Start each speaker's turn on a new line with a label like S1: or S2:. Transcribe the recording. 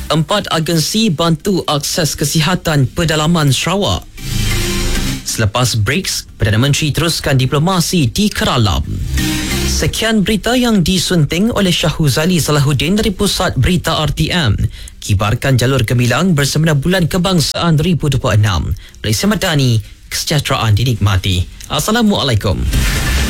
S1: 4 agensi bantu akses kesihatan pedalaman Sarawak. Selepas BRICS, Perdana Menteri teruskan diplomasi di Keralam. Sekian berita yang disunting oleh Syahuzali Salahuddin dari Pusat Berita RTM. Kibarkan jalur gemilang bersama Bulan Kebangsaan 2026. Malaysia Madani, kesejahteraan dinikmati. Assalamualaikum.